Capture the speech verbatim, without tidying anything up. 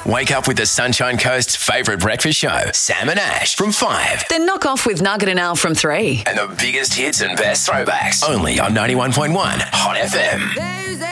Wake up with the Sunshine Coast's favourite breakfast show, Sam and Ash, from five. Then knock off with Nugget and Al from three. And the biggest hits and best throwbacks, only on ninety-one point one Hot F M.